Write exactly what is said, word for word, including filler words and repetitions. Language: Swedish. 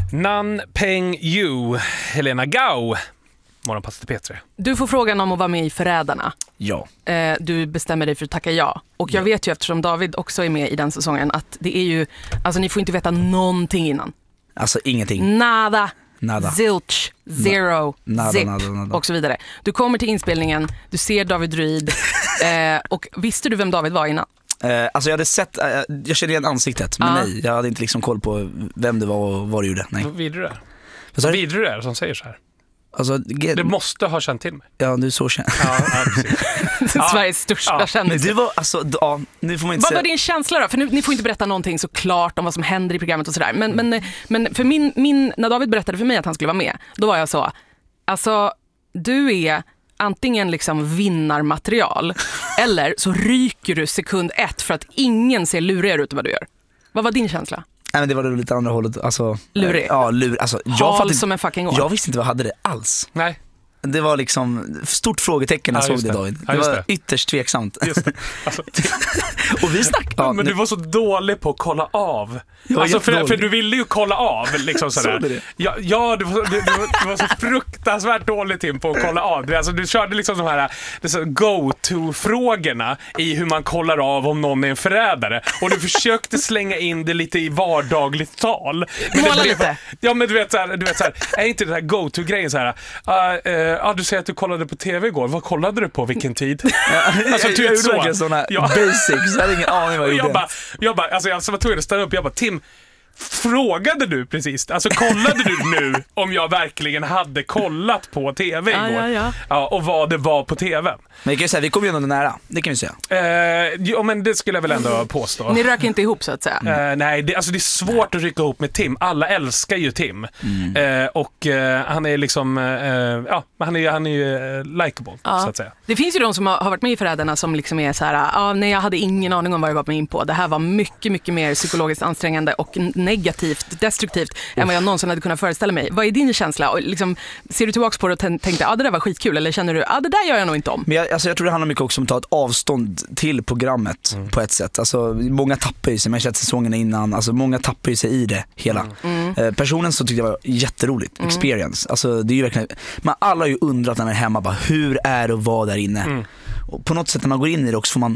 Nan Peng Yu, Helena Gau, Morgonpasset P tre. Du får frågan om att vara med i Förrädarna. Ja. Eh, du bestämmer dig för att tacka ja. Och jag ja. vet ju, eftersom David också är med i den säsongen, att det är ju, alltså ni får inte veta någonting innan. Alltså ingenting. Nada. Nada. Zilch, zero, nada, zip nada, nada. och så vidare. Du kommer till inspelningen, du ser David Druid eh, och visste du vem David var innan? Eh, alltså jag hade sett, eh, jag kände igen ansiktet, men ah. nej, jag hade inte liksom koll på vem det var och vad det gjorde. Nej. Vad vidare det är? Vad vidare det är som säger så här? Alltså, ge... Du måste ha känt till mig. Ja, du så känd. Ja, ja, precis. Sveriges största ja. kändis. Men du var, alltså, ja, nu får man inte vad säga... var din känsla då? För nu, ni får inte berätta någonting såklart om vad som händer i programmet och sådär. Men, men, men för min, min, när David berättade för mig att han skulle vara med, då var jag så, alltså du är antingen liksom vinnarmaterial eller så ryker du sekund ett för att ingen ser lurigare ut än vad du gör. Vad var din känsla? Nej, men det var det lite andra hållet. Alltså, lurig? Ja, lurig. Alltså, jag, Hal fattade, som en fucking år. jag visste inte vad jag hade det alls. Nej. Det var liksom stort frågetecken när jag ja, såg det, det, David. ja, det var det. ytterst tveksamt. Just det. Alltså, och vi snackade... Ja, men du var så dålig på att kolla av. Alltså för, för du ville ju kolla av liksom sådär. Så det? Ja, ja du, var, du, du var så fruktansvärt dålig Tim på att kolla av. Du, alltså, du körde liksom de här go-to-frågorna i hur man kollar av om någon är en förrädare. Och du försökte slänga in det lite i vardagligt tal. Men Måla det blev, lite. Ja, men du vet såhär, du vet såhär, är inte det här go-to-grejen såhär? Uh, uh, uh, du säger att du kollade på tv igår. Vad kollade du på? Vilken tid? Alltså, jag, jag gjorde verkligen sådana ja. basics. Jag hade ingen aning vad jag gjorde. Jag bara, jag bara, alltså jag var tvungen att ställa upp. Jag bara, Tim, frågade du precis? Alltså kollade du nu om jag verkligen hade kollat på tv igår? Ja, ja, ja. Ja, och vad det var på tv. Men jag kan ju säga, vi kom ju ändå nära. Det kan vi säga. Eh, ja, men det skulle jag väl ändå påstå. Ni rök inte ihop så att säga. Eh, nej, det, alltså det är svårt att rycka ihop med Tim. Alla älskar ju Tim. Mm. Eh, och eh, han är liksom, eh, ja, han är, han är ju eh, likeable, ja. så att säga. Det finns ju de som har, har varit med i Förrädarna som liksom är så här, ah, nej, jag hade ingen aning om vad jag gav mig in på. Det här var mycket, mycket mer psykologiskt ansträngande och negativt, destruktivt än vad jag någonsin hade kunnat föreställa mig. Vad är din känsla? Och liksom, ser du tillbaka på det och tänkte, ja, ah, det där var skitkul, eller känner du, ja, ah, det där gör jag nog inte om? Men jag, alltså jag tror det handlar mycket också om att ta ett avstånd till programmet mm. på ett sätt. Alltså, många tappar ju sig, man har sett säsongerna innan, alltså många tappar ju sig i det hela. Mm. Eh, personen så tyckte jag var jätteroligt, mm. experience. Alltså, det är ju verkligen, man alla har ju undrat när man är hemma, bara, hur är det att vara där inne? Mm. Och på något sätt när man går in i det också får man